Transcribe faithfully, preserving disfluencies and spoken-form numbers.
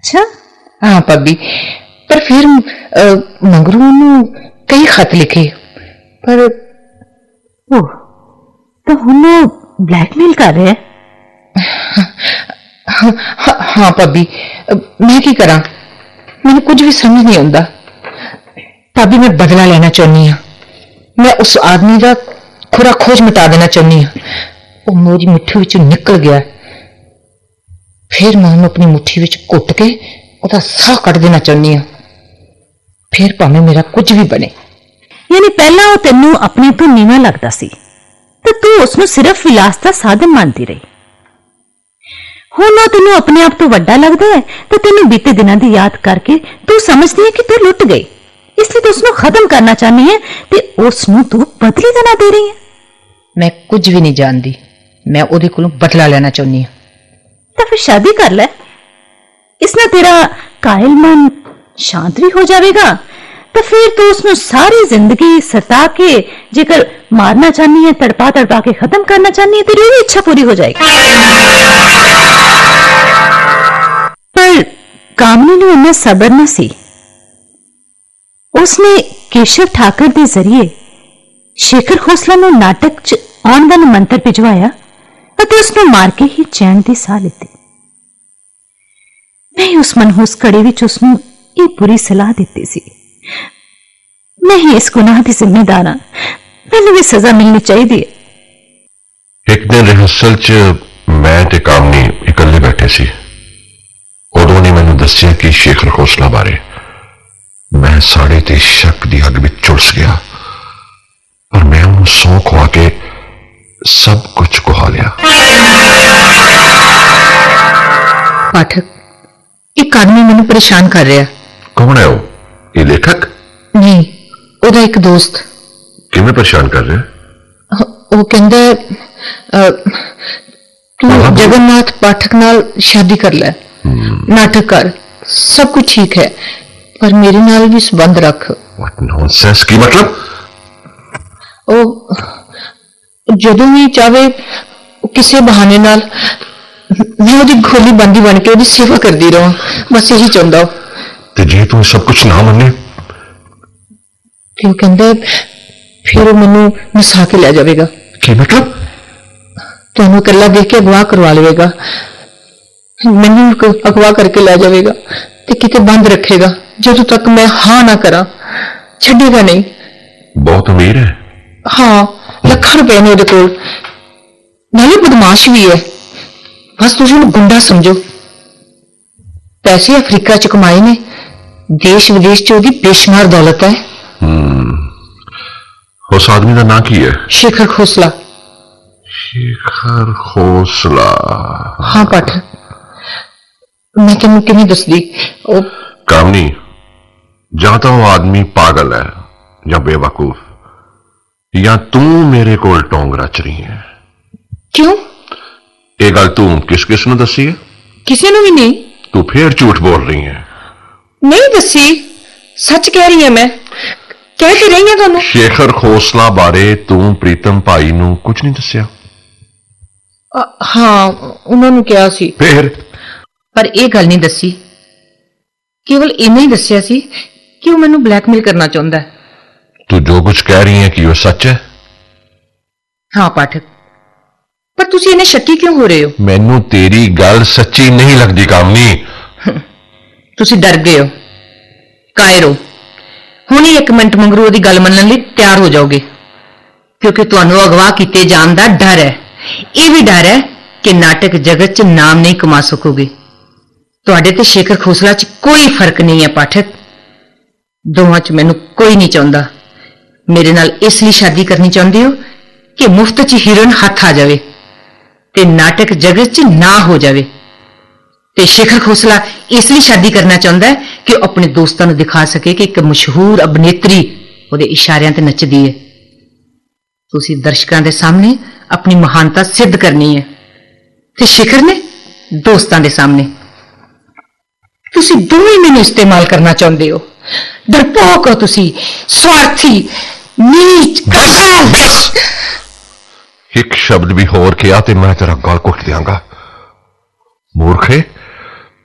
अच्छा हाँ भाभी, पर फिर मगरू कई खत लिखे पर ओ तो हुन ब्लैकमेल कर रहे हैं। हाँ, हाँ, हाँ भाभी, मैं की करा, मैंने कुछ भी समझ नहीं आता। भाभी मैं बदला लेना चाहनी हाँ, मैं उस आदमी का खुरा खोज मिटा देना चाहनी हाँ। वो मेरी मुट्ठी विचों निकल गया, फिर मैं उन्हें अपनी मुट्ठी विच घुट के उसका साह कट देना चाहनी हाँ, फिर भावें मेरा कुछ भी बने। यानी पहला वो तेनू अपने तो नीवा लगता सी ते तू उसनू सिर्फ विलास दा साधन मानती रही। हुण तेनू अपने आप तो वड्डा लगता है तो तेनू बीते दिनों की याद करके तू समझती है कि तू लुट गई, इसलिए तू उसनू खत्म करना चाहनी है ते उसनू तू बदली देना दे रही है। मैं कुछ भी नहीं जानती, मैं उहदे कोलों बदला लेना चाहनी हूं। तो फिर शादी कर ले, इसना तेरा कायल मन शांत भी हो जाएगा। तो फिर तू उसनू सारी जिंदगी सता के जेकर मारना चाहनी है, तड़पा तड़पा के खत्म करना चाहनी है, तेरी भी इच्छा पूरी हो जाएगी। पर कामनी ने उन्हें सबर न सी, उसने केशव ठाकर के जरिए शेखर खोसला ने नाटक च आउण दा निमंत्रण भिजवाया और उसने मार के ही चैन की साह लीती। मैं उस मनहूस घड़ी विच उसनू ये बुरी सलाह दी सी, मैं ही इस गुनाह की जिम्मेदार हाँ, मैनू भी सजा मिलनी चाहिए। एक दिन रिहर्सल च मैं ते कामनी इकल्ले बैठे सी, उदों ने मैनू दस्सिया कि शेखर खोसला बारे। मैं साड़े ते शक की अग में झुलस गया, पर मैं उन्हें सौं खुआ के सब कुछ कुहा लिया। पाठक, एक आदमी मैनू परेशान कर रहा। कौन है वो? ये लेखक? नहीं, ओदा एक दोस्त। किवें परेशान कर रहा? वो कहंदा तू जगन्नाथ पाठक नाल शादी कर ले, नाटक कर, सब कुछ ठीक है, पर मेरे नाल भी संबंध रख। व्हाट नॉनसेंस, की मतलब? ओ जदों भी चाहे किसी बहाने नाल मैं ओदी गोली बंदी बन के ओदी सेवा करती रहा, बस यही चाहता। ते जे तू सब कुछ ना मने क्यों कहंदा फिर वो मैनू नसा के ले जाएगा। की मतलब? तुहानू कला देख के अगवा करवा लेगा, मैनू अगवा करके ले जाएगा ते किते बंद रखेगा जदों तक मैं हाँ ना करा, छड्डेगा नहीं। बहुत अमीर है? हाँ, लखां रुपए ने ओदे कोल, नाले बदमाश भी है, बस तुसीं उहनूं गुंडा समझो। पैसे अफ्रीका च कमाए ने, देश विदेश च ओदी बेशुमार दौलत है। उस आदमी का नाम की है? शेखर खोसला। शेखर खोसला? हाँ पाठक, मैं तेनू किवें दसदी। कामनी, या तो वो आदमी पागल है या बेवकूफ, या तू मेरे कोल टोंग रच रही है। क्यों? ये गल तू किस किस ने दसी है? किसी ने भी नहीं। तू फिर झूठ बोल रही है। नहीं दसी, सच कह रही है मैं, कह के रही है तुहानू। शेखर खोसला बारे तू प्रीतम भाई नू कुछ नहीं दसिया? हाँ, उन्होंने कहा सी। फिर? पर यह गल नहीं दसी, केवल इन्ना ही दसिया सी कि वो मैनू ब्लैकमेल करना चाहता है। तू जो कुछ कह रही है कि वो सच है? हाँ पाठक, पर तुसी इन्हें शक्की क्यों हो रहे हो? मैनू तेरी गल सच्ची नहीं लगती कामनी। तुसी डर गए हो, कायर हो, हुण ही एक मिनट मंगरू ओदी गल मनण लई तैयार हो जाओगे, क्योंकि तुहानू अगवा कीते जाण दा डर है। यह भी डर है कि नाटक जगत च नाम नहीं कमा सकोगे। तुहाडे ते शेखर खोसला च कोई फर्क नहीं है पाठक, दोवां च मैनू कोई नहीं चाहुंदा। मेरे नाल इसलिए शादी करनी चाहुंदे हो कि मुफ्त च हीरोइन हथ आ जाए ते नाटक जगत च ना हो जाए, ते शेखर खोसला इसलिए शादी करना चाहता है कि वह अपने दोस्तों को दिखा सके कि एक मशहूर अभिनेत्री उहदे इशारियां ते नचदी है। तुसी दर्शकों के सामने अपनी महानता सिद्ध करनी है, ते शेखर ने दोस्तों के सामने। तुसी दोवें मैनू इस्तेमाल करना चाहते हो, डरपोक हो तुसी, स्वार्थी, नीच, बस एक शब्द भी होर किया ते मैं तेरा गल घुट दियांगा। मूर्खे।